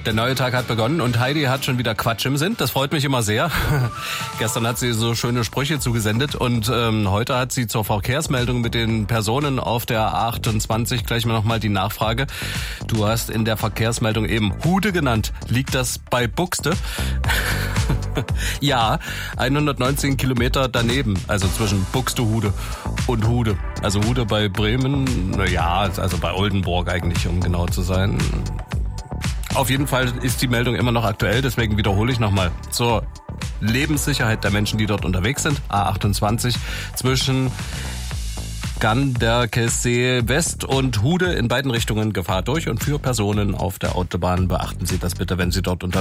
Der neue Tag hat begonnen und Heidi hat schon wieder Quatsch im Sinn. Das freut mich immer sehr. Gestern hat sie so schöne Sprüche zugesendet und heute hat sie zur Verkehrsmeldung mit den Personen auf der A28 gleich mal nochmal die Nachfrage. Du hast in der Verkehrsmeldung eben Hude genannt. Liegt das bei Buxte? Ja, 119 Kilometer daneben, also zwischen Buxtehude und Hude. Also Hude bei Bremen, naja, also bei Oldenburg eigentlich, um genau zu sein. Auf jeden Fall ist die Meldung immer noch aktuell, deswegen wiederhole ich nochmal. Zur Lebenssicherheit der Menschen, die dort unterwegs sind, A28 zwischen Ganderkesee West und Hude in beiden Richtungen Gefahr durch und für Personen auf der Autobahn. Beachten Sie das bitte, wenn Sie dort unterwegs sind.